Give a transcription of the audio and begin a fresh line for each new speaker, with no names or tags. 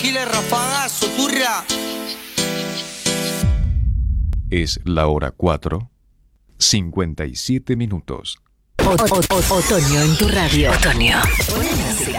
Giles, rafagazo, turra.
Es la hora 4:57.
Otoño en tu radio. Otoño.